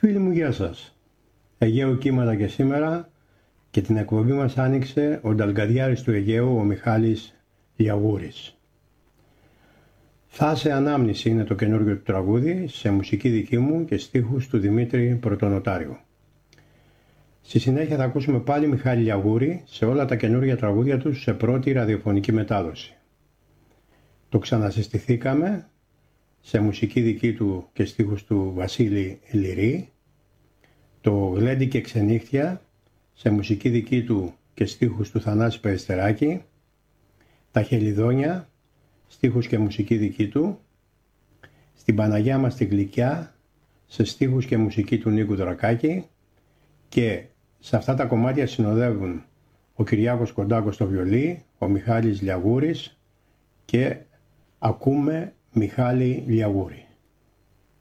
Φίλοι μου, γεια σας. Αιγαίου κύματα και σήμερα, και την εκπομπή μας άνοιξε ο Νταλγκαδιάρης του Αιγαίου, ο Μιχάλης Λιαγούρης. «Θάσε ανάμνηση» είναι το καινούργιο του τραγούδι, σε μουσική δική μου και στίχους του Δημήτρη Πρωτονοτάριου. Στη συνέχεια θα ακούσουμε πάλι Μιχάλη Λιαγούρη σε όλα τα καινούργια τραγούδια του σε πρώτη ραδιοφωνική μετάδοση. Το ξανασυστηθήκαμε σε μουσική δική του και στίχους του Βασίλη Λυρή, το Γλέντι και Ξενύχτια σε μουσική δική του και στίχους του Θανάση Περιστεράκη, τα Χελιδόνια, στίχους και μουσική δική του, στην Παναγιά μας τη Γλυκιά σε στίχους και μουσική του Νίκου Δρακάκη, και σε αυτά τα κομμάτια συνοδεύουν ο Κυριάκος Κοντάκος στο βιολί, ο Μιχάλης Λιαγούρης, και ακούμε Μιχάλη Λιαγούρη.